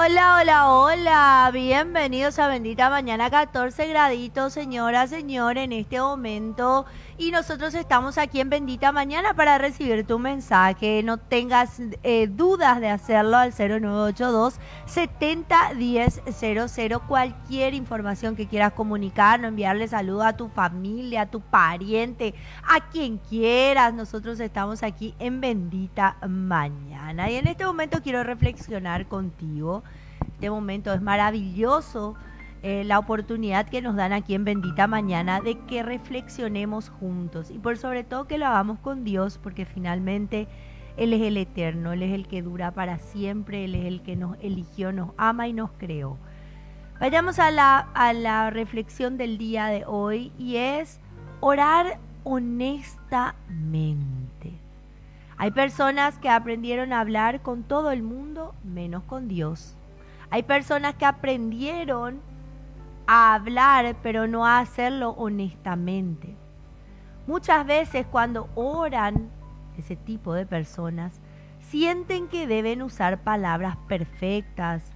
Hola, hola, hola. Bienvenidos a Bendita Mañana, 14 graditos, señora, señor, en este momento. Y nosotros estamos aquí en Bendita Mañana para recibir tu mensaje. No tengas dudas de hacerlo al 0982 701000. Cualquier información que quieras comunicar, no enviarle saludos a tu familia, a tu pariente, a quien quieras. Nosotros estamos aquí en Bendita Mañana. Y en este momento quiero reflexionar contigo. Este momento es maravilloso, la oportunidad que nos dan aquí en Bendita Mañana de que reflexionemos juntos y por sobre todo que lo hagamos con Dios, porque finalmente Él es el eterno, Él es el que dura para siempre, Él es el que nos eligió, nos ama y nos creó. Vayamos a la reflexión del día de hoy, y es orar honestamente. Hay personas que aprendieron a hablar con todo el mundo menos con Dios. Hay personas que aprendieron a hablar pero no a hacerlo honestamente. Muchas veces cuando oran, ese tipo de personas sienten que deben usar palabras perfectas,